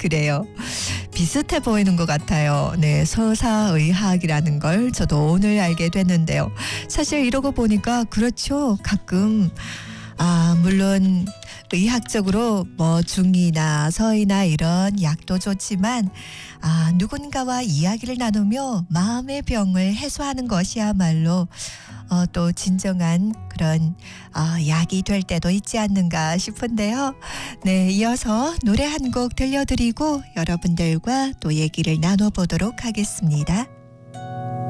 그래요. 비슷해 보이는 것 같아요. 네, 서사의학이라는 걸 저도 오늘 알게 됐는데요. 사실 이러고 보니까 그렇죠. 가끔 물론 의학적으로 뭐 중이나 서이나 이런 약도 좋지만 누군가와 이야기를 나누며 마음의 병을 해소하는 것이야말로 또 진정한 그런 약이 될 때도 있지 않는가 싶은데요. 네, 이어서 노래 한 곡 들려드리고 여러분들과 또 얘기를 나눠보도록 하겠습니다.